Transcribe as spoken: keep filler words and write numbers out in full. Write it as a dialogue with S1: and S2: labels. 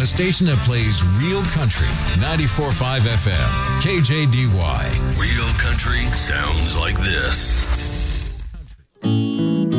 S1: a station that plays real country. ninety-four point five F M, K J D Y.
S2: Real country sounds like this.